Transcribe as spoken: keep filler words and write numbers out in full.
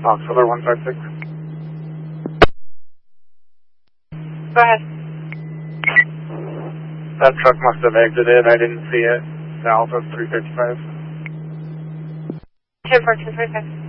Foxtrot one five six. Go ahead. That truck must have exited. I didn't see it. The Alpha three fifty-five. ten four two five five.